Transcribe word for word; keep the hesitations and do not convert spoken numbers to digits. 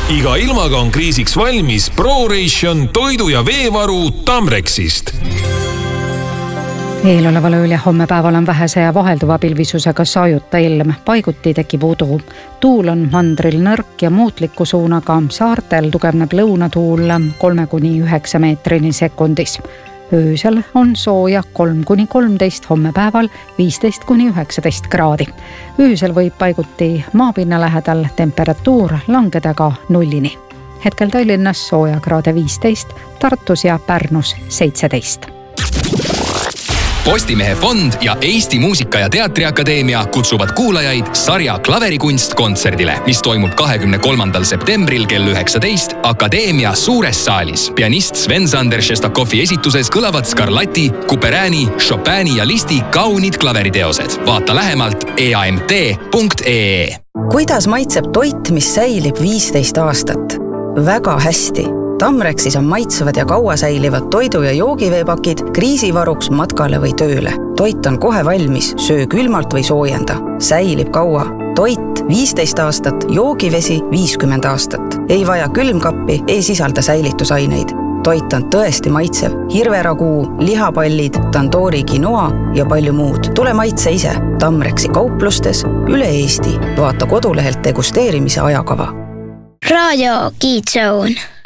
Iga ilmaga on kriisiks valmis ProRation toidu- ja veevaru Tamrexist. Eeloleva ööl ja homme päeval on vähese ja vahelduva pilvisusega sajuta ilm. Paiguti tekib udu. Tuul on mandril nõrk ja muutliku suunaga. Saartel tugevneb lõunatuul kolme kuni üheksa meetrini sekundis. Öösel on sooja kolm kuni kolmteist, homme päeval viisteist kuni üheksateist kraadi. Öösel võib paiguti maapinna lähedal temperatuur langeda ka nullini. Hetkel Tallinnas sooja kraade viisteist, Tartus ja Pärnus seitseteist. Postimehe fond ja Eesti Muusika- ja Teatriakadeemia kutsuvad kuulajaid sarja Klaverikunst kontserdile, mis toimub kahekümne kolmandal septembril kell üheksateist Akadeemia suures saalis. Pianist Sven-Sander Šestakovi esituses kõlavad Scarlatti, Couperini, Chopini ja Listi kaunid klaveriteosed. Vaata lähemalt e a m t punkt e e. Kuidas maitseb toit, mis säilib viisteist aastat? Väga hästi. Tamrexis on maitsevad ja kaua säilivad toidu- ja joogiveepakid kriisivaruks matkale või tööle. Toit on kohe valmis, söö külmalt või soojenda. Säilib kaua. Toit viisteist aastat, joogivesi viiskümmend aastat. Ei vaja külmkappi, ei sisalda säilitusaineid. Toit on tõesti maitsev. Hirveraguu, lihapallid, tandoori quinoa ja palju muud. Tule maitse ise. Tamrexi kauplustes üle Eesti. Vaata kodulehelt degusteerimise ajakava. Raadio Kids Zone.